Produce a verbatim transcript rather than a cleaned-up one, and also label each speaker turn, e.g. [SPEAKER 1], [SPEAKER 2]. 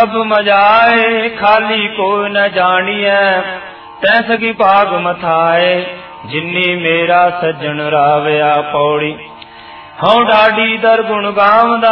[SPEAKER 1] सब मजाए खाली कोई न जानिए तै सकी भाग मथाए जिन्नी मेरा सज्जन रावया पौड़ी हूँ डाडी दर गुण गावदा